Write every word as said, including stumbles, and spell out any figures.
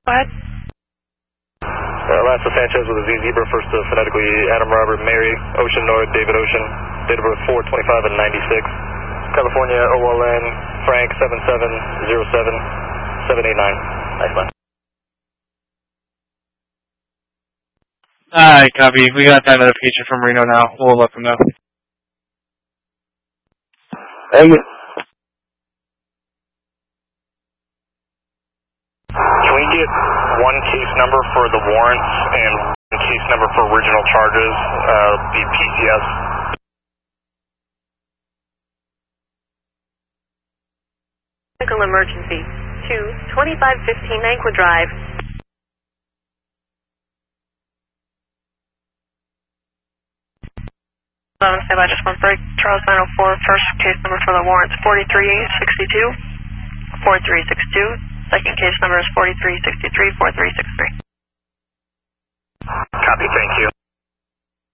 Go ahead. Uh, Last of Sanchez with a Z Zebra, first to phonetically Adam Robert Mary Ocean North David Ocean, date of birth four twenty-five and ninety-six, California O L N Frank seven seven zero seven seven eight nine. Thanks, man. Alright, copy. We got that notification from Reno now. We'll let them know. Thank you. Can we get one case number for the warrants and one case number for original charges, uh, the P C S? Medical emergency. two twenty-five fifteen Aqua Drive. eleven, say by just one break. Charles nine oh four, first case number for the warrants forty-three sixty-two, forty-three sixty-two. Second case number is forty-three sixty-three, forty-three sixty-three.